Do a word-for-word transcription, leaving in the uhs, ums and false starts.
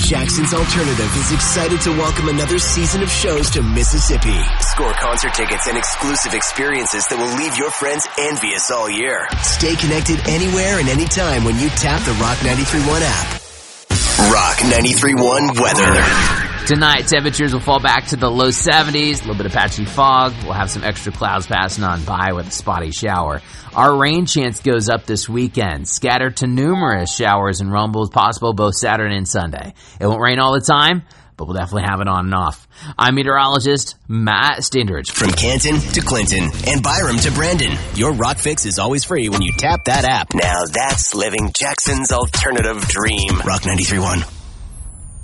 Jackson's Alternative is excited to welcome another season of shows to Mississippi. Score concert tickets and exclusive experiences that will leave your friends envious all year. Stay connected anywhere and anytime when you tap the Rock ninety-three point one app. Rock ninety-three point one weather. Tonight, temperatures will fall back to the low seventies, a little bit of patchy fog. We'll have some extra clouds passing on by with a spotty shower. Our rain chance goes up this weekend. Scattered to numerous showers and rumbles possible both Saturday and Sunday. It won't rain all the time, but we'll definitely have it on and off. I'm meteorologist Matt Standridge. From Canton to Clinton and Byram to Brandon, your Rock Fix is always free when you tap that app. Now that's living Jackson's alternative dream. Rock ninety-three point one.